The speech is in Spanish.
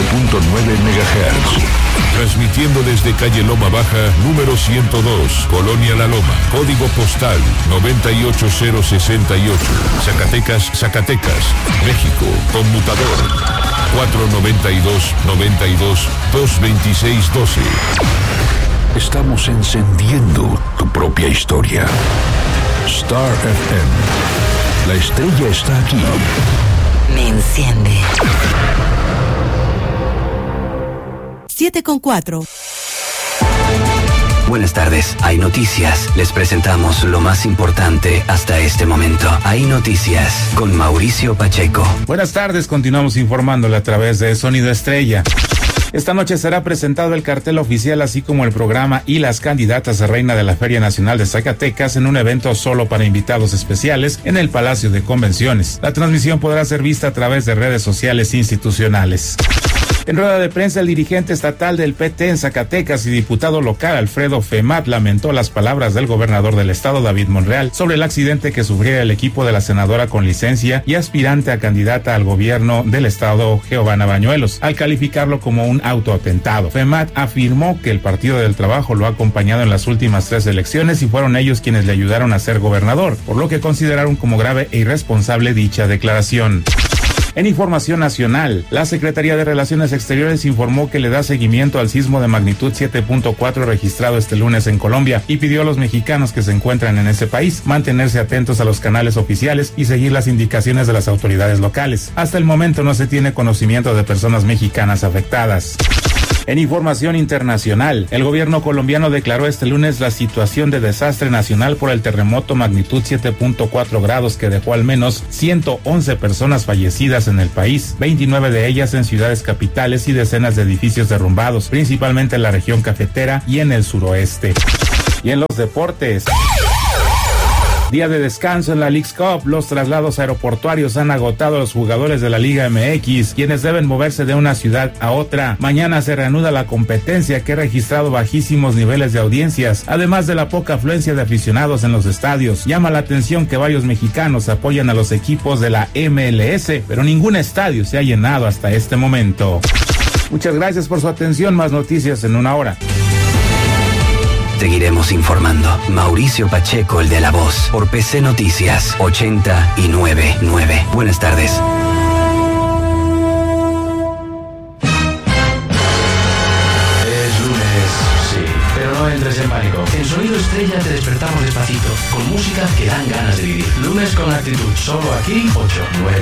MHz. Transmitiendo desde calle Loma Baja, número 102, Colonia La Loma, código postal 98068, Zacatecas, México, conmutador 492-92-226-12. Estamos encendiendo tu propia historia. Star FM. La estrella está aquí. Me enciende. 7:04. Buenas tardes, hay noticias. Les presentamos lo más importante hasta este momento. Hay noticias con Mauricio Pacheco. Buenas tardes, continuamos informándole a través de Sonido Estrella. Esta noche será presentado el cartel oficial, así como el programa y las candidatas a reina de la Feria Nacional de Zacatecas en un evento solo para invitados especiales en el Palacio de Convenciones. La transmisión podrá ser vista a través de redes sociales institucionales. En rueda de prensa, el dirigente estatal del PT en Zacatecas y diputado local Alfredo Femat lamentó las palabras del gobernador del estado, David Monreal, sobre el accidente que sufriera el equipo de la senadora con licencia y aspirante a candidata al gobierno del estado, Giovanna Bañuelos, al calificarlo como un autoatentado. Femat afirmó que el Partido del Trabajo lo ha acompañado en las últimas 3 elecciones y fueron ellos quienes le ayudaron a ser gobernador, por lo que consideraron como grave e irresponsable dicha declaración. En información nacional, la Secretaría de Relaciones Exteriores informó que le da seguimiento al sismo de magnitud 7.4 registrado este lunes en Colombia y pidió a los mexicanos que se encuentran en ese país mantenerse atentos a los canales oficiales y seguir las indicaciones de las autoridades locales. Hasta el momento no se tiene conocimiento de personas mexicanas afectadas. En información internacional, el gobierno colombiano declaró este lunes la situación de desastre nacional por el terremoto magnitud 7.4 grados que dejó al menos 111 personas fallecidas en el país, 29 de ellas en ciudades capitales y decenas de edificios derrumbados, principalmente en la región cafetera y en el suroeste. Y en los deportes, día de descanso en la Leagues Cup, los traslados aeroportuarios han agotado a los jugadores de la Liga MX, quienes deben moverse de una ciudad a otra. Mañana se reanuda la competencia, que ha registrado bajísimos niveles de audiencias, además de la poca afluencia de aficionados en los estadios. Llama la atención que varios mexicanos apoyan a los equipos de la MLS, pero ningún estadio se ha llenado hasta este momento. Muchas gracias por su atención, más noticias en una hora. Seguiremos informando. Mauricio Pacheco, el de la voz, por PC Noticias 89.9. Buenas tardes. Es lunes, sí, pero no entres en pánico. En Sonido Estrella te despertamos despacito, con música que dan ganas de vivir. Lunes con actitud, solo aquí, 8, 9.